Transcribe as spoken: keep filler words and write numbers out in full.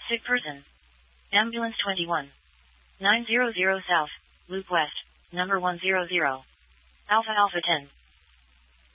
Sick person. Ambulance twenty-one. nine hundred South, Loop West, number one hundred. Alpha Alpha ten.